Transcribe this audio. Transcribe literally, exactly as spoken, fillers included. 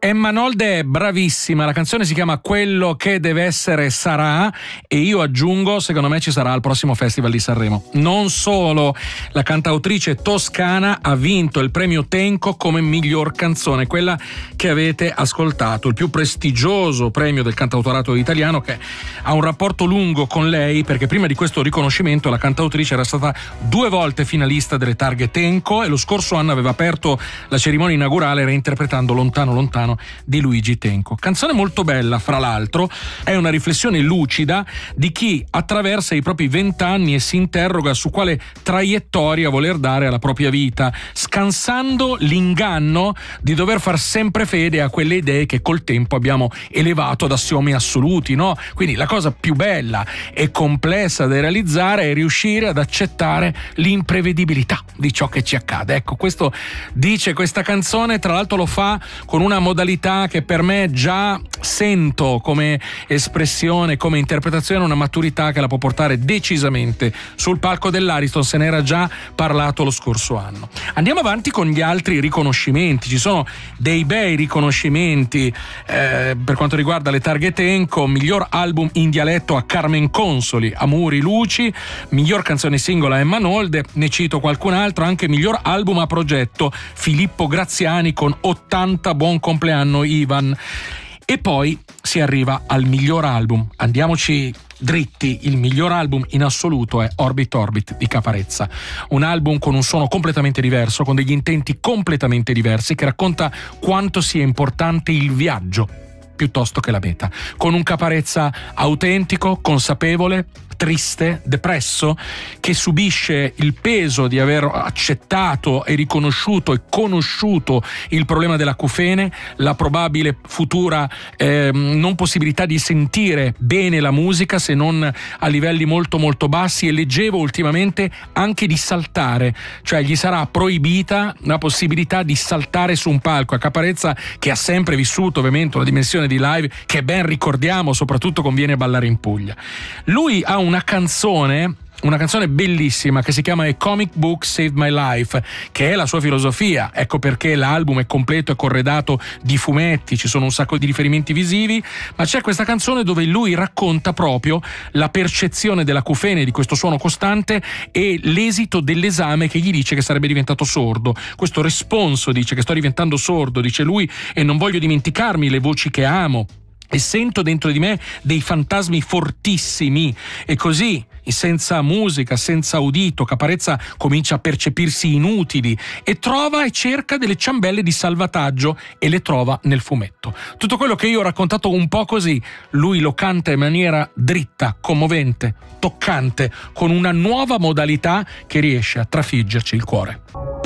Emma Nolde è bravissima, la canzone si chiama Quello che deve essere sarà, e io aggiungo, secondo me ci sarà al prossimo Festival di Sanremo. Non solo, la cantautrice toscana ha vinto il premio Tenco come miglior canzone, quella che avete ascoltato, il più prestigioso premio del cantautorato italiano, che ha un rapporto lungo con lei, perché prima di questo riconoscimento la cantautrice era stata due volte finalista delle targhe Tenco e lo scorso anno aveva aperto la cerimonia inaugurale reinterpretando Lontano Lontano di Luigi Tenco. Canzone molto bella, fra l'altro, è una riflessione lucida di chi attraversa i propri vent'anni e si interroga su quale traiettoria voler dare alla propria vita, scansando l'inganno di dover far sempre fede a quelle idee che col tempo abbiamo elevato ad assiomi assoluti, no? Quindi la cosa più bella e complessa da realizzare è riuscire ad accettare l'imprevedibilità di ciò che ci accade. Ecco, questo dice questa canzone, tra l'altro lo fa con una modalità che per me già sento come espressione, come interpretazione, una maturità che la può portare decisamente sul palco dell'Ariston. Se ne era già parlato lo scorso anno. Andiamo avanti con gli altri riconoscimenti. Ci sono dei bei riconoscimenti eh, per quanto riguarda le targhe Tenco: miglior album in dialetto a Carmen Consoli, Amori Luci, miglior canzone singola a Emma Nolde, ne cito qualcun altro, anche miglior album a progetto Filippo Graziani con ottanta Buon compleanno Ivan. E poi si arriva al miglior album. Andiamoci dritti, il miglior album in assoluto è Orbit Orbit di Caparezza, un album con un suono completamente diverso, con degli intenti completamente diversi, che racconta quanto sia importante il viaggio piuttosto che la meta, con un Caparezza autentico, consapevole, triste, depresso, che subisce il peso di aver accettato e riconosciuto e conosciuto il problema dell'acufene, la probabile futura eh, non possibilità di sentire bene la musica se non a livelli molto molto bassi, e leggevo ultimamente anche di saltare, cioè gli sarà proibita la possibilità di saltare su un palco. A Caparezza, che ha sempre vissuto ovviamente una dimensione di live che ben ricordiamo, soprattutto con Vieni a ballare in Puglia. Lui ha una canzone Una canzone bellissima che si chiama A Comic Book Saved My Life, che è la sua filosofia. Ecco perché l'album è completo e corredato di fumetti, ci sono un sacco di riferimenti visivi, ma c'è questa canzone dove lui racconta proprio la percezione dell'acufene, di questo suono costante, e l'esito dell'esame che gli dice che sarebbe diventato sordo. Questo responso, dice che sto diventando sordo, dice lui, e non voglio dimenticarmi le voci che amo, e sento dentro di me dei fantasmi fortissimi. E così, senza musica, senza udito, Caparezza comincia a percepirsi inutili e trova e cerca delle ciambelle di salvataggio, e le trova nel fumetto. Tutto quello che io ho raccontato un po' così, lui lo canta in maniera dritta, commovente, toccante, con una nuova modalità che riesce a trafiggerci il cuore.